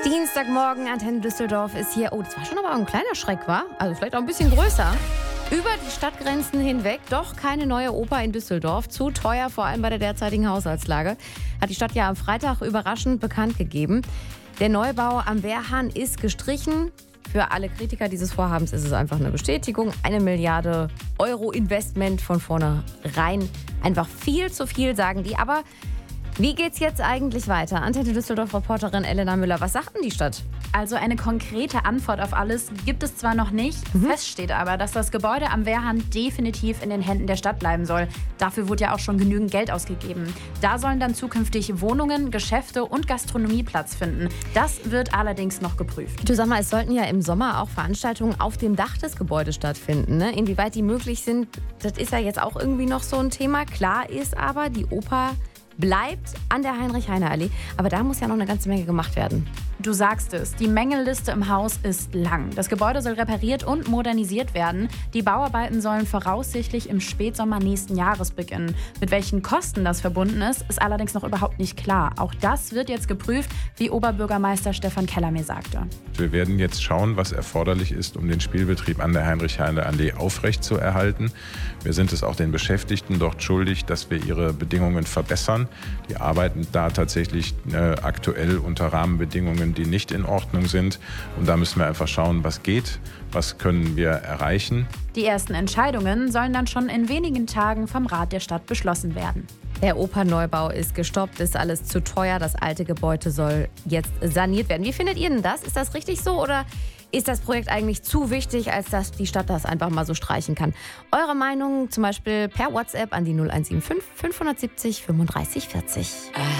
Dienstagmorgen, Antenne Düsseldorf ist hier. Oh, das war schon aber ein kleiner Schreck, war? Also vielleicht auch ein bisschen größer. Über die Stadtgrenzen hinweg doch keine neue Oper in Düsseldorf. Zu teuer, vor allem bei der derzeitigen Haushaltslage. Hat die Stadt ja am Freitag überraschend bekannt gegeben. Der Neubau am Wehrhahn ist gestrichen. Für alle Kritiker dieses Vorhabens ist es einfach eine Bestätigung. 1 Milliarde Euro Investment von vornherein. Einfach viel zu viel, sagen die. Aber wie geht's jetzt eigentlich weiter? Antenne Düsseldorf-Reporterin Elena Müller, was sagt denn die Stadt? Also eine konkrete Antwort auf alles gibt es zwar noch nicht, fest steht aber, dass das Gebäude am Wehrhahn definitiv in den Händen der Stadt bleiben soll. Dafür wurde ja auch schon genügend Geld ausgegeben. Da sollen dann zukünftig Wohnungen, Geschäfte und Gastronomie Platz finden. Das wird allerdings noch geprüft. Du, sag mal, es sollten ja im Sommer auch Veranstaltungen auf dem Dach des Gebäudes stattfinden, ne? Inwieweit die möglich sind, das ist ja jetzt auch irgendwie noch so ein Thema. Klar ist aber, die Oper bleibt an der Heinrich-Heine-Allee. Aber da muss ja noch eine ganze Menge gemacht werden. Du sagst es, die Mängelliste im Haus ist lang. Das Gebäude soll repariert und modernisiert werden. Die Bauarbeiten sollen voraussichtlich im Spätsommer nächsten Jahres beginnen. Mit welchen Kosten das verbunden ist, ist allerdings noch überhaupt nicht klar. Auch das wird jetzt geprüft, wie Oberbürgermeister Stefan Keller mir sagte. Wir werden jetzt schauen, was erforderlich ist, um den Spielbetrieb an der Heinrich-Heine-Allee aufrechtzuerhalten. Wir sind es auch den Beschäftigten dort schuldig, dass wir ihre Bedingungen verbessern. Die arbeiten da tatsächlich aktuell unter Rahmenbedingungen, die nicht in Ordnung sind. Und da müssen wir einfach schauen, was geht, was können wir erreichen. Die ersten Entscheidungen sollen dann schon in wenigen Tagen vom Rat der Stadt beschlossen werden. Der Opernneubau ist gestoppt, ist alles zu teuer. Das alte Gebäude soll jetzt saniert werden. Wie findet ihr denn das? Ist das richtig so oder ist das Projekt eigentlich zu wichtig, als dass die Stadt das einfach mal so streichen kann? Eure Meinung zum Beispiel per WhatsApp an die 0175 570 35 40.